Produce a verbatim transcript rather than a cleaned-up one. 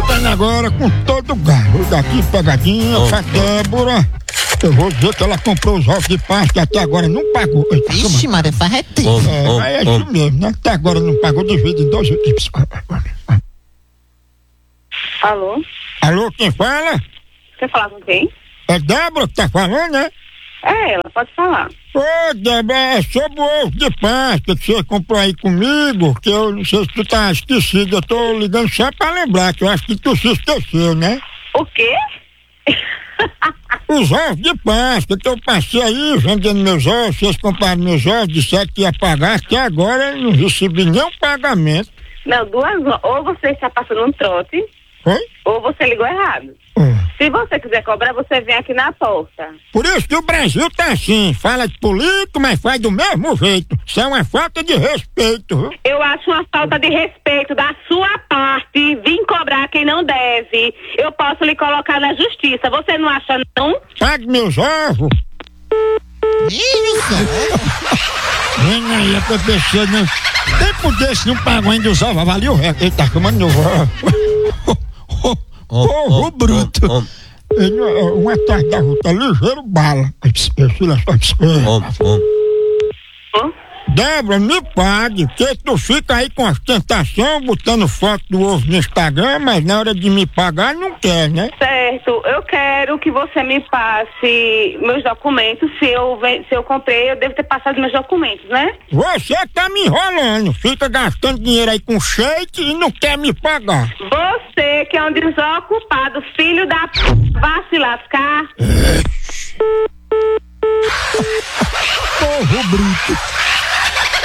voltando agora com todo o galo. Daqui pegadinha, Oh, essa Débora. Eu vou dizer que ela comprou os ovos de Páscoa e até agora não pagou. Ixi, Maria, faz retinho. Oh, É, oh, é oh. isso mesmo, né? Até agora não pagou, divide em dois equipes. Alô? Alô, quem fala? Você falar com quem? É Débora que tá falando, né? É ela, pode falar. Ô, Débora, é sobre o ovo de Páscoa que você comprou aí comigo, que eu não sei se tu tá esquecido, eu tô ligando só pra lembrar, que eu acho que tu se esqueceu, né? O quê? Os ovos de Páscoa, que eu passei aí vendendo meus ovos, vocês compraram meus ovos, disseram que ia pagar, até agora eu não recebi nenhum pagamento. Não, duas horas. Ou você está passando um trote, Oi? ou você ligou errado. Hum. Se você quiser cobrar, você vem aqui na porta. Por isso que o Brasil tá assim, fala de político, mas faz do mesmo jeito. Isso é uma falta de respeito, viu? Eu acho uma falta de respeito da sua parte vir cobrar quem não deve. Eu posso lhe colocar na justiça. Você não acha, não? Pague meus ovos. Vem aí, a P P C, né? Tempo desse não pagou ainda os ovos, avalia o recorde. Ele tá chamando meu ovo. Ovo bruto. oh, Ele, é, um atrás da outra, ligeiro bala. Eu fui lá só. oh, oh. Hã? Débora, me pague, porque tu fica aí com ostentação, botando foto do ovo no Instagram, mas na hora de me pagar não quer, né? Certo, eu quero que você me passe meus documentos. Se eu, ven- se eu comprei, eu devo ter passado meus documentos, né? Você tá me enrolando, fica gastando dinheiro aí com shake e não quer me pagar. Você que é um desocupado, filho da p... vá se lascar. Povo bruto.